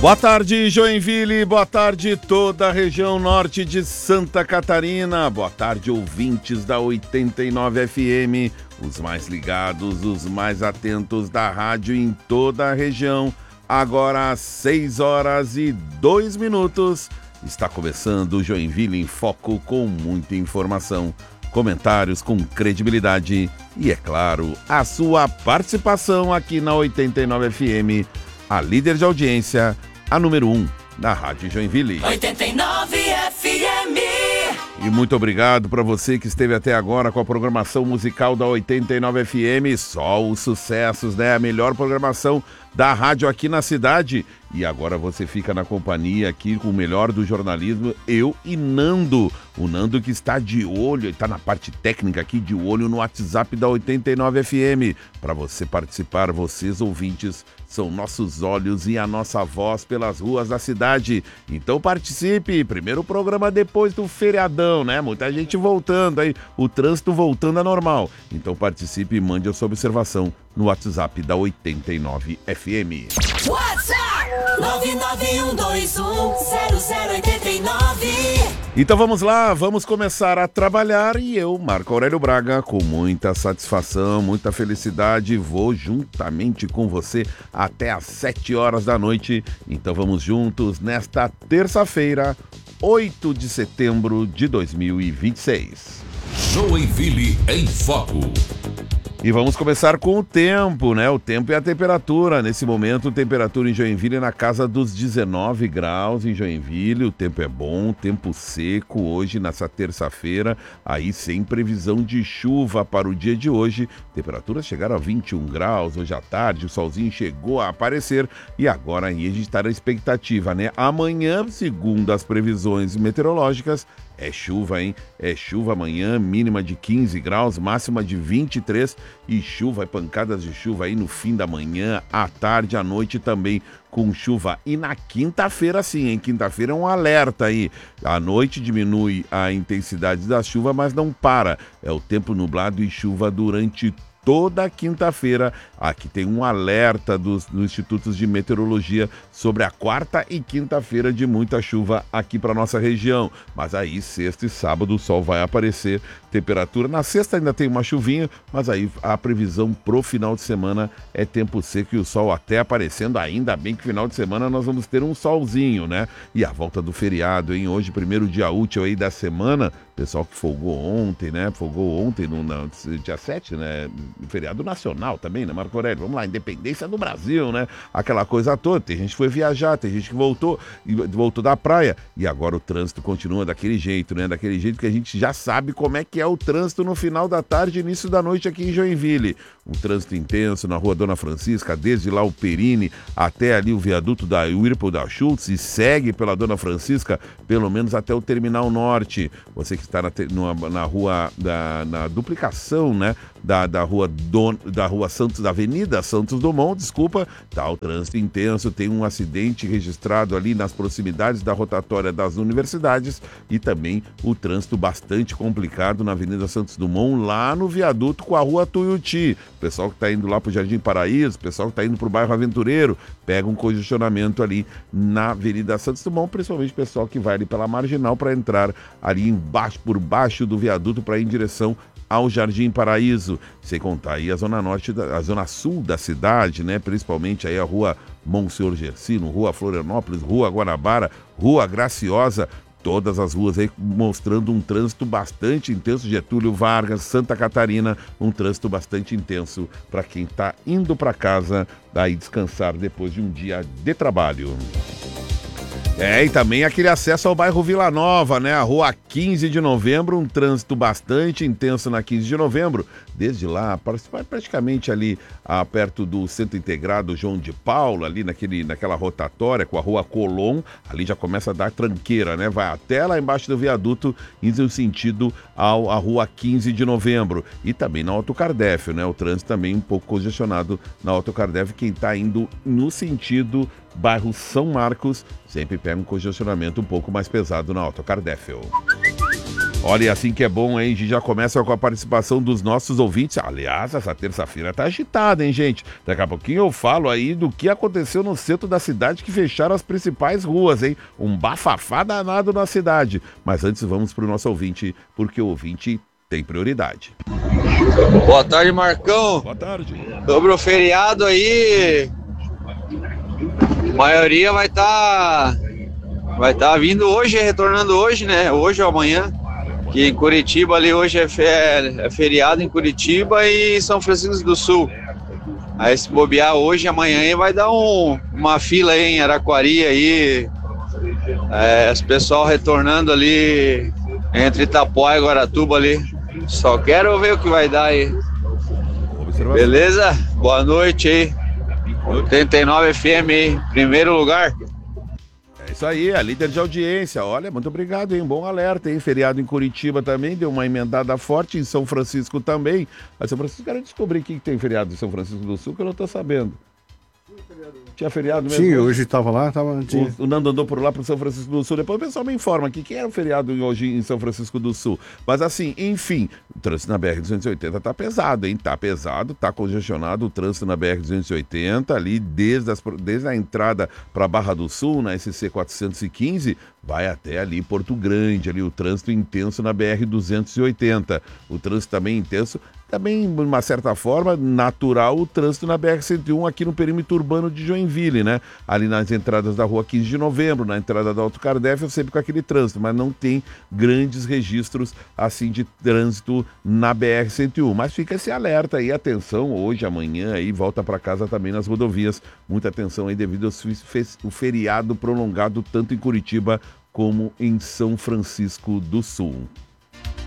Boa tarde, Joinville, boa tarde toda a região norte de Santa Catarina, boa tarde ouvintes da 89 FM, os mais ligados, os mais atentos da rádio em toda a região. Agora às 6h02, está começando o Joinville em Foco com muita informação, comentários com credibilidade e, é claro, a sua participação aqui na 89 FM, a líder de audiência, a número 1 da Rádio Joinville. 89 FM. E muito obrigado para você que esteve até agora com a programação musical da 89 FM. Só os sucessos, né? A melhor programação da rádio aqui na cidade. E agora você fica na companhia aqui com o melhor do jornalismo, eu e Nando. O Nando que está de olho, está na parte técnica aqui, de olho no WhatsApp da 89 FM. Para você participar, vocês ouvintes, são nossos olhos e a nossa voz pelas ruas da cidade. Então participe, primeiro programa depois do feriadão, né? Muita gente voltando aí, o trânsito voltando a normal. Então participe e mande a sua observação no WhatsApp da 89 FM. WhatsApp 991210089. Então vamos lá, vamos começar a trabalhar e eu, Marco Aurélio Braga, com muita satisfação, muita felicidade, vou juntamente com você até às 7h da noite. Então vamos juntos nesta terça-feira, 8 de setembro de 2026. Joinville em Foco. E vamos começar com o tempo, né? O tempo e a temperatura. Nesse momento, temperatura em Joinville na casa dos 19 graus em Joinville. O tempo é bom, tempo seco hoje, nessa terça-feira. Aí sem previsão de chuva para o dia de hoje. Temperaturas chegaram a 21 graus hoje à tarde. O solzinho chegou a aparecer. E agora aí a gente está na expectativa, né? Amanhã, segundo as previsões meteorológicas, é chuva, hein? É chuva amanhã, mínima de 15 graus, máxima de 23 e chuva, pancadas de chuva aí no fim da manhã, à tarde, à noite também com chuva. E na quinta-feira sim, hein? Quinta-feira é um alerta aí. À noite diminui a intensidade da chuva, mas não para. É o tempo nublado e chuva durante toda quinta-feira. Aqui tem um alerta dos institutos de meteorologia sobre a quarta e quinta-feira de muita chuva aqui para nossa região. Mas aí, sexta e sábado, o sol vai aparecer. Temperatura na sexta ainda tem uma chuvinha, mas aí a previsão pro final de semana é tempo seco e o sol até aparecendo. Ainda bem que final de semana nós vamos ter um solzinho, né? E a volta do feriado, hein? Hoje, primeiro dia útil aí da semana. Pessoal que folgou ontem, né? Folgou ontem, no dia 7, né? Feriado nacional também, né, Marco Aurélio? Vamos lá, independência do Brasil, né? Aquela coisa toda. Tem gente que foi viajar, tem gente que voltou da praia. E agora o trânsito continua daquele jeito, né? Daquele jeito que a gente já sabe como é que é o trânsito no final da tarde e início da noite aqui em Joinville. Um trânsito intenso na rua Dona Francisca, desde lá o Perini até ali o viaduto da Whirlpool da Schultz e segue pela Dona Francisca, pelo menos até o Terminal Norte. Você que está na rua, na duplicação, né? Da rua Santos, da Avenida Santos Dumont, desculpa, tá o trânsito intenso, tem um acidente registrado ali nas proximidades da rotatória das universidades e também o trânsito bastante complicado na Avenida Santos Dumont, lá no viaduto com a rua Tuiuti. Pessoal que tá indo lá pro Jardim Paraíso, pessoal que tá indo pro bairro Aventureiro, pega um congestionamento ali na Avenida Santos Dumont, principalmente pessoal que vai ali pela Marginal para entrar ali embaixo, por baixo do viaduto para ir em direção ao Jardim Paraíso, sem contar aí a zona norte, a zona sul da cidade, né? Principalmente aí a rua Monsenhor Gersino, rua Florianópolis, rua Guanabara, rua Graciosa, todas as ruas aí mostrando um trânsito bastante intenso. Getúlio Vargas, Santa Catarina, um trânsito bastante intenso para quem está indo para casa daí descansar depois de um dia de trabalho. E também aquele acesso ao bairro Vila Nova, né? A rua 15 de novembro, um trânsito bastante intenso na 15 de novembro. Desde lá, praticamente ali perto do Centro Integrado João de Paula, ali naquela rotatória com a rua Colom, ali já começa a dar tranqueira, né? Vai até lá embaixo do viaduto, indo sentido à rua 15 de novembro. E também na Autocardef, né? O trânsito também um pouco congestionado na Autocardef. Quem está indo no sentido bairro São Marcos sempre pega um congestionamento um pouco mais pesado na Autocardef. Olha, assim que é bom, hein? A gente já começa com a participação dos nossos ouvintes. Aliás, essa terça-feira tá agitada, hein, gente? Daqui a pouquinho eu falo aí do que aconteceu no centro da cidade, que fecharam as principais ruas, hein? Um bafafá danado na cidade. Mas antes vamos pro nosso ouvinte, porque o ouvinte tem prioridade. Boa tarde, Marcão. Boa tarde. Sobre o feriado aí, a maioria vai tá vindo hoje, retornando hoje, né? Hoje ou amanhã. Que em Curitiba ali hoje é feriado em Curitiba e São Francisco do Sul. Aí se bobear hoje, amanhã aí vai dar uma fila aí em Araquari aí. Os pessoal retornando ali entre Itapuá e Guaratuba ali. Só quero ver o que vai dar aí. Beleza? Boa noite aí. 89 FM aí, primeiro lugar. É isso aí, a líder de audiência. Olha, muito obrigado, hein? Bom alerta, hein? Feriado em Curitiba também, deu uma emendada forte, em São Francisco também. Mas São Francisco, quero descobrir que tem feriado em São Francisco do Sul, que eu não tô sabendo. Tinha feriado mesmo? Sim, hoje estava lá, tinha. O Nando andou por lá pro São Francisco do Sul. Depois o pessoal me informa aqui que era o feriado hoje em São Francisco do Sul. Mas assim, enfim, o trânsito na BR-280 tá pesado, hein? Tá pesado, tá congestionado o trânsito na BR-280 ali desde a entrada para Barra do Sul, na SC 415, vai até ali Porto Grande, ali o trânsito intenso na BR-280. O trânsito também intenso, também, de uma certa forma, natural o trânsito na BR-101 aqui no perímetro urbano de Joinville, né? Ali nas entradas da rua 15 de novembro, na entrada da Alto Cardef, eu sempre com aquele trânsito, mas não tem grandes registros, assim, de trânsito na BR-101. Mas fica esse alerta aí, atenção, hoje, amanhã, aí, volta para casa também nas rodovias. Muita atenção aí devido ao feriado prolongado, tanto em Curitiba como em São Francisco do Sul.